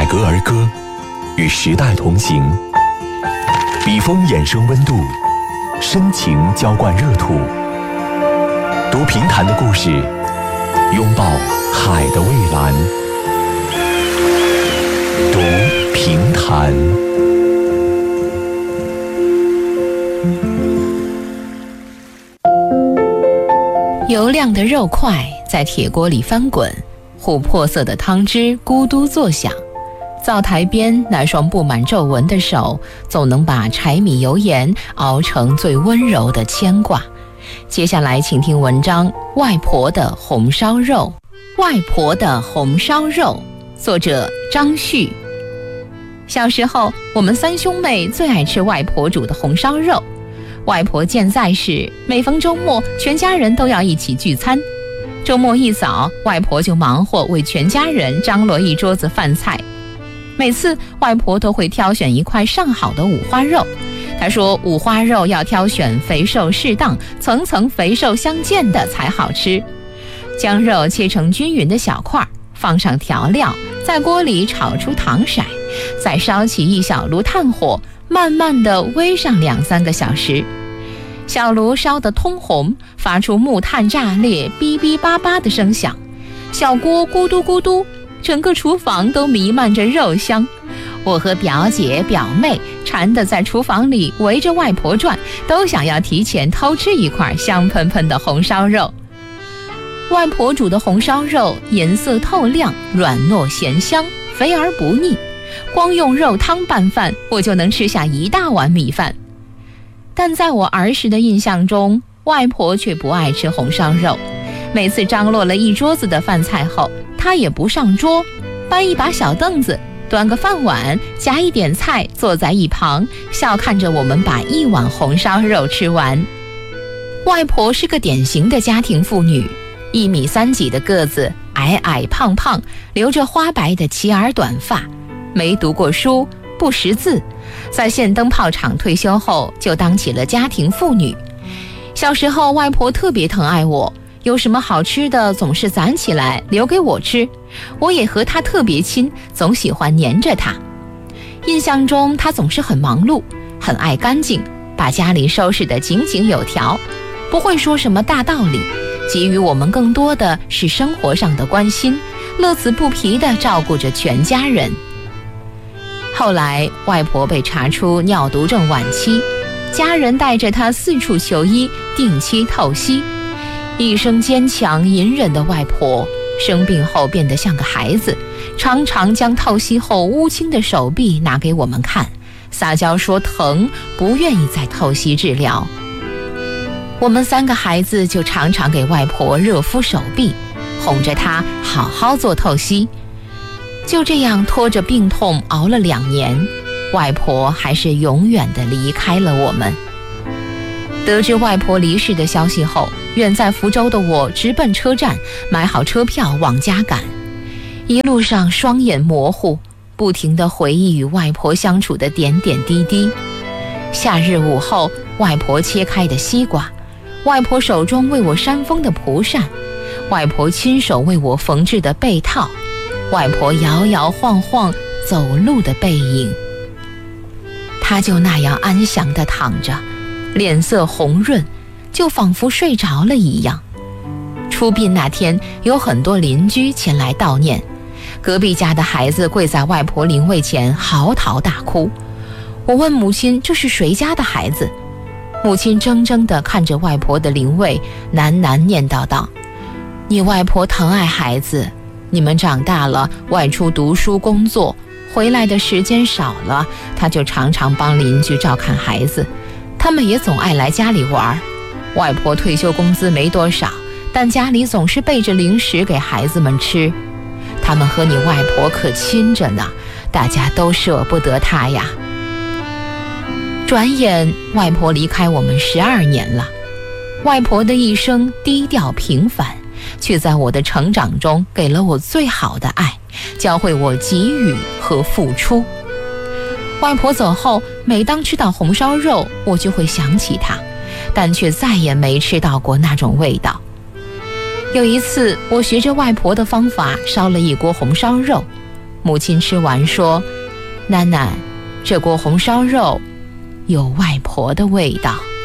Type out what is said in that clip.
格而歌，与时代同行，笔锋衍生温度，深情浇灌热土。读评弹的故事，拥抱海的蔚蓝。读评弹。 油亮的肉块在铁锅里翻滚，琥珀色的汤汁咕嘟作响。灶台边那双布满皱纹的手，总能把柴米油盐熬成最温柔的牵挂。接下来请听文章《外婆的红烧肉》。外婆的红烧肉，作者张旭。小时候，我们三兄妹最爱吃外婆煮的红烧肉。外婆健在时，每逢周末，全家人都要一起聚餐。周末一早，外婆就忙活为全家人张罗一桌子饭菜。每次外婆都会挑选一块上好的五花肉，她说五花肉要挑选肥瘦适当、层层肥瘦相间的才好吃。将肉切成均匀的小块，放上调料，在锅里炒出糖色，再烧起一小炉炭火，慢慢地煨上2-3个小时。小炉烧得通红，发出木炭炸裂哔哔叭叭的声响，小锅咕嘟咕嘟，整个厨房都弥漫着肉香。我和表姐表妹馋得在厨房里围着外婆转，都想要提前偷吃一块香喷喷的红烧肉。外婆煮的红烧肉颜色透亮，软糯咸香，肥而不腻，光用肉汤拌饭，我就能吃下一大碗米饭。但在我儿时的印象中，外婆却不爱吃红烧肉。每次张罗了一桌子的饭菜后，她也不上桌，搬一把小凳子，端个饭碗，夹一点菜，坐在一旁，笑看着我们把一碗红烧肉吃完。外婆是个典型的家庭妇女，1米3几的个子，矮矮胖胖，留着花白的齐耳短发，没读过书，不识字，在县灯泡厂退休后就当起了家庭妇女。小时候外婆特别疼爱我，有什么好吃的总是攒起来留给我吃，我也和她特别亲，总喜欢黏着她。印象中她总是很忙碌，很爱干净，把家里收拾得井井有条，不会说什么大道理，给予我们更多的是生活上的关心，乐此不疲地照顾着全家人。后来外婆被查出尿毒症晚期，家人带着她四处求医，定期透析。一生坚强隐忍的外婆，生病后变得像个孩子，常常将透析后乌青的手臂拿给我们看，撒娇说疼，不愿意再透析治疗。我们3个孩子就常常给外婆热敷手臂，哄着她好好做透析。就这样拖着病痛熬了2年，外婆还是永远地离开了我们。得知外婆离世的消息后，远在福州的我直奔车站，买好车票往家赶。一路上双眼模糊，不停地回忆与外婆相处的点点滴滴。夏日午后，外婆切开的西瓜，外婆手中为我扇风的蒲扇，外婆亲手为我缝制的被套，外婆摇摇晃晃走路的背影。她就那样安详地躺着，脸色红润，就仿佛睡着了一样。出殡那天，有很多邻居前来悼念，隔壁家的孩子跪在外婆灵位前嚎啕大哭。我问母亲这是谁家的孩子，母亲怔怔地看着外婆的灵位，喃喃念叨道：你外婆疼爱孩子，你们长大了外出读书工作，回来的时间少了，她就常常帮邻居照看孩子，他们也总爱来家里玩。外婆退休工资没多少，但家里总是备着零食给孩子们吃。他们和你外婆可亲着呢，大家都舍不得她呀。转眼外婆离开我们12年了。外婆的一生低调平凡，却在我的成长中给了我最好的爱，教会我给予和付出。外婆走后，每当吃到红烧肉，我就会想起她，但却再也没吃到过那种味道。有一次，我学着外婆的方法烧了一锅红烧肉， 母亲吃完说：“奶奶，这锅红烧肉有外婆的味道。”